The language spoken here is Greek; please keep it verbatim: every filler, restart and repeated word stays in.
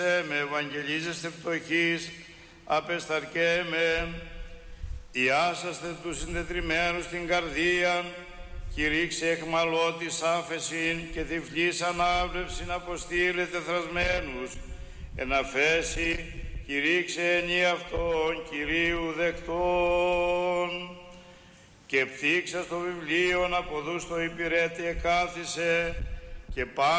με ευαγγελίζεστε φτωχείς, απεσταρκέ με, ιάσαστε τους συντετριμμένους στην καρδία, κηρύξε εχμαλώτης άφεσιν και τυφλής ανάβλευσιν αποστήλετε θρασμένους, εν αφέσει κηρύξε ενή αυτόν Κυρίου δεκτών. Και πτύξα στο βιβλίο από δού στο υπηρέτη εκάθισε και πάντα